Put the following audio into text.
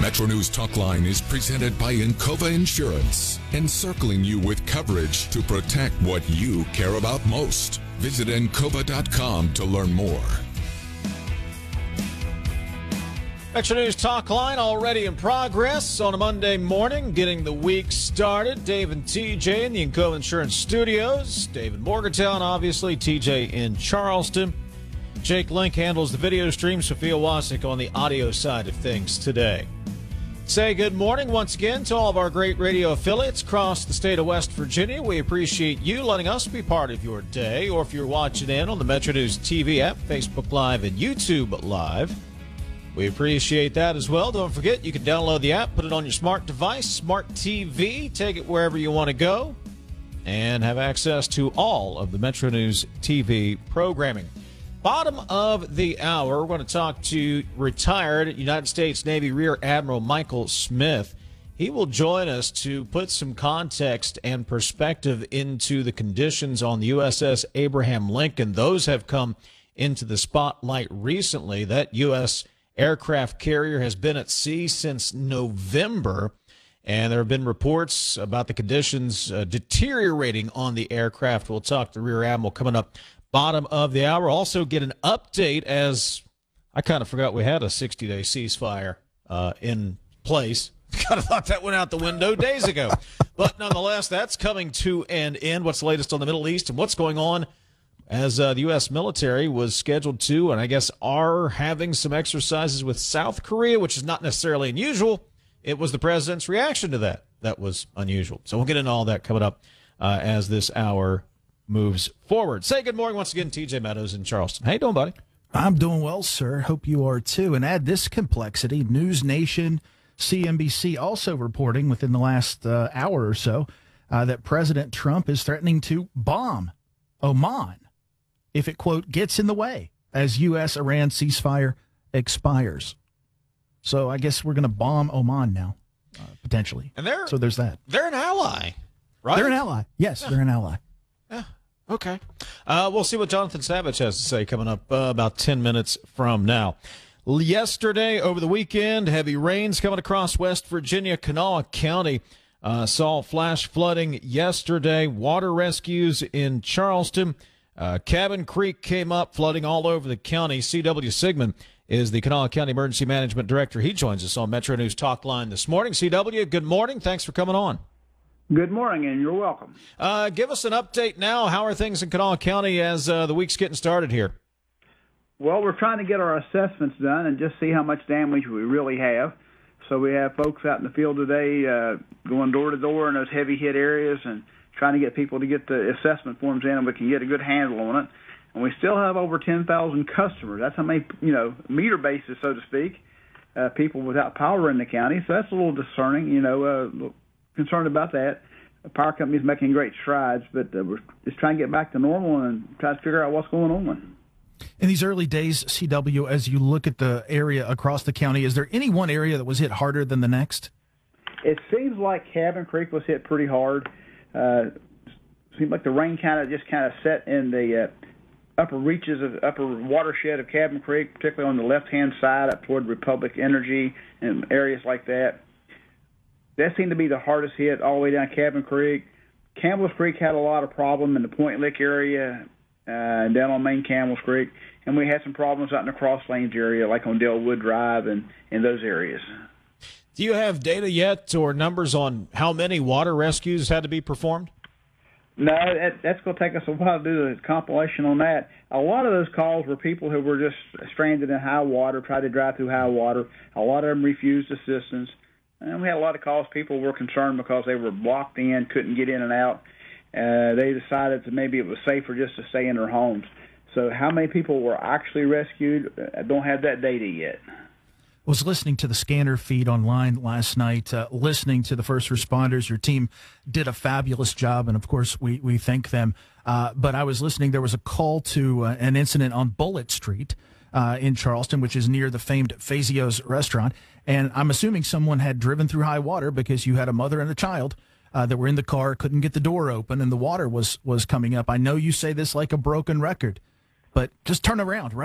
Metro News Talkline is presented by Encova Insurance, encircling you with coverage to protect what you care about most. Visit Encova.com to learn more. Metro News Talkline already in progress on a Monday morning, getting the week started. Dave and TJ in the Encova Insurance Studios. Dave in Morgantown, obviously. TJ in Charleston. Jake Link handles the video stream. Sophia Wasik on the audio side of things today. Say good morning once again to all of our great radio affiliates across the state of West Virginia. We appreciate you letting us be part of your day, or if you're watching in on the Metro News TV app, Facebook Live, and YouTube Live. We appreciate that as well. Don't forget, you can download the app, put it on your smart device, smart TV, take it wherever you want to go, and have access to all of the Metro News TV programming. Bottom of the hour, we're going to talk to retired United States Navy Rear Admiral Michael Smith. He will join us to put some context and perspective into the conditions on the USS Abraham Lincoln. Those have come into the spotlight recently. That U.S. aircraft carrier has been at sea since November, and there have been reports about the conditions deteriorating on the aircraft. We'll talk to Rear Admiral coming up bottom of the hour. Also get an update, as I kind of forgot we had a 60-day ceasefire in place. Kind of thought that went out the window days ago. But nonetheless, that's coming to an end. What's the latest on the Middle East and what's going on as the U.S. military was scheduled to, and I guess are having some exercises with South Korea, which is not necessarily unusual. It was the president's reaction to that was unusual. So we'll get into all that coming up as this hour moves forward. Say good morning once again, TJ Meadows in Charleston. How you doing, buddy? I'm doing well, sir. Hope you are too. And add this complexity, News Nation, CNBC also reporting within the last hour or so that President Trump is threatening to bomb Oman if it, quote, gets in the way as U.S.-Iran ceasefire expires. So I guess we're going to bomb Oman now, potentially. And so there's that. They're an ally, right? They're an ally. Yes, they're an ally. Yeah, okay. We'll see what Jonathan Savage has to say coming up about 10 minutes from now. Yesterday, over the weekend, heavy rains coming across West Virginia, Kanawha County. Saw flash flooding yesterday, water rescues in Charleston. Cabin Creek came up, flooding all over the county. C.W. Sigmund is the Kanawha County Emergency Management Director. He joins us on Metro News Talkline this morning. C.W., good morning. Thanks for coming on. Good morning, and you're welcome. Give us an update now. How are things in Kanawha County as the week's getting started here? Well, we're trying to get our assessments done and just see how much damage we really have. So we have folks out in the field today going door to door in those heavy hit areas and trying to get people to get the assessment forms in, and we can get a good handle on it. And we still have over 10,000 customers. That's how many, meter bases, so to speak, people without power in the county. So that's a little discerning, concerned about that. The power company's making great strides, but we're just trying to get back to normal and try to figure out what's going on. In these early days, CW, as you look at the area across the county, is there any one area that was hit harder than the next? It seems like Cabin Creek was hit pretty hard. Seems like the rain kind of set in the upper watershed of Cabin Creek, particularly on the left-hand side up toward Republic Energy and areas like that. That seemed to be the hardest hit all the way down Cabin Creek. Campbell's Creek had a lot of problem in the Point Lick area and down on Main Campbell's Creek. And we had some problems out in the Cross Lanes area, like on Delwood Drive and in those areas. Do you have data yet or numbers on how many water rescues had to be performed? No, that's going to take us a while to do the compilation on that. A lot of those calls were people who were just stranded in high water, tried to drive through high water. A lot of them refused assistance. And we had a lot of calls. People were concerned because they were blocked in, couldn't get in and out. They decided that maybe it was safer just to stay in their homes. So how many people were actually rescued, I don't have that data yet. Was listening to the scanner feed online last night, listening to the first responders. Your team did a fabulous job, and, of course, we thank them. But I was listening. There was a call to an incident on Bullitt Street in Charleston, which is near the famed Fazio's restaurant. And I'm assuming someone had driven through high water because you had a mother and a child that were in the car, couldn't get the door open, and the water was coming up. I know you say this like a broken record, but just turn around, right?